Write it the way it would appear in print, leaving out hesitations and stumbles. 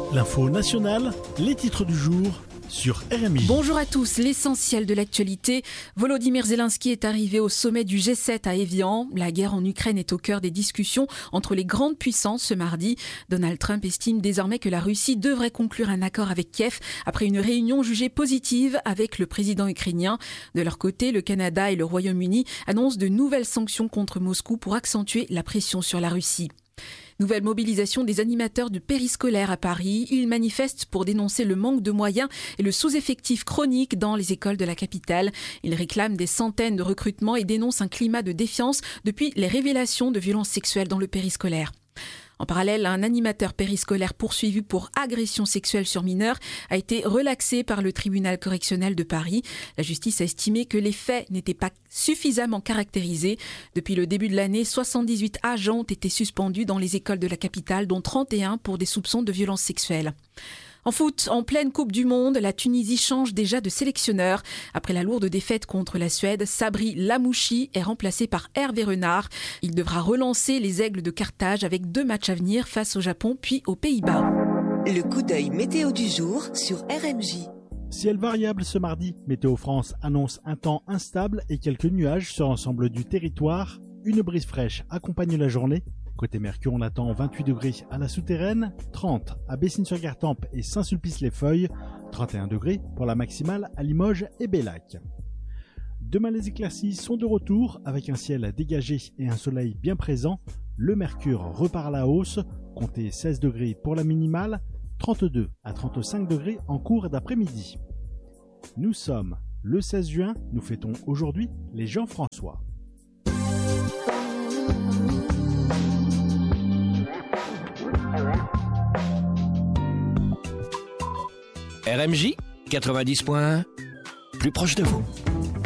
L'info nationale, les titres du jour sur RMI. Bonjour à tous, l'essentiel de l'actualité. Volodymyr Zelensky est arrivé au sommet du G7 à Évian. La guerre en Ukraine est au cœur des discussions entre les grandes puissances ce mardi. Donald Trump estime désormais que la Russie devrait conclure un accord avec Kiev après une réunion jugée positive avec le président ukrainien. De leur côté, le Canada et le Royaume-Uni annoncent de nouvelles sanctions contre Moscou pour accentuer la pression sur la Russie. Nouvelle mobilisation des animateurs de périscolaire à Paris. Ils manifestent pour dénoncer le manque de moyens et le sous-effectif chronique dans les écoles de la capitale. Ils réclament des centaines de recrutements et dénoncent un climat de défiance depuis les révélations de violences sexuelles dans le périscolaire. En parallèle, un animateur périscolaire poursuivi pour agression sexuelle sur mineurs a été relaxé par le tribunal correctionnel de Paris. La justice a estimé que les faits n'étaient pas suffisamment caractérisés. Depuis le début de l'année, 78 agents ont été suspendus dans les écoles de la capitale, dont 31 pour des soupçons de violences sexuelles. En foot, en pleine Coupe du Monde, la Tunisie change déjà de sélectionneur. Après la lourde défaite contre la Suède, Sabri Lamouchi est remplacé par Hervé Renard. Il devra relancer les Aigles de Carthage avec 2 matchs à venir face au Japon puis aux Pays-Bas. Le coup d'œil météo du jour sur RMJ. Ciel variable ce mardi. Météo France annonce un temps instable et quelques nuages sur l'ensemble du territoire. Une brise fraîche accompagne la journée. Côté Mercure, on attend 28 degrés à la Souterraine, 30 à Bessines-sur-Gartempe et Saint-Sulpice-les-Feuilles, 31 degrés pour la maximale à Limoges et Bellac. Demain, les éclaircies sont de retour avec un ciel dégagé et un soleil bien présent. Le Mercure repart à la hausse, comptez 16 degrés pour la minimale, 32 à 35 degrés en cours d'après-midi. Nous sommes le 16 juin, nous fêtons aujourd'hui les Jean-François. RMJ 90.1, plus proche de vous.